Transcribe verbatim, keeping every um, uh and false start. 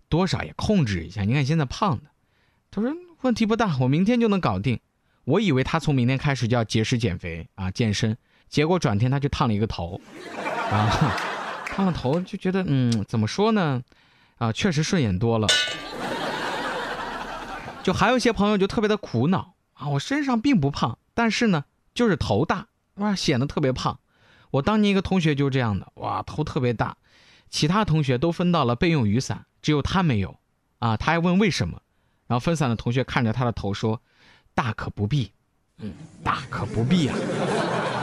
多少也控制一下，你看现在胖的。他说问题不大，我明天就能搞定。我以为他从明天开始就要节食减肥啊健身，结果转天他就烫了一个头啊，烫了头就觉得嗯怎么说呢啊，确实顺眼多了。就还有一些朋友就特别的苦恼啊，我身上并不胖，但是呢就是头大，哇，显得特别胖。我当年一个同学就这样的，哇，头特别大，其他同学都分到了备用雨伞，只有他没有啊。他还问为什么，然后分散的同学看着他的头说，大可不必，嗯，大可不必啊。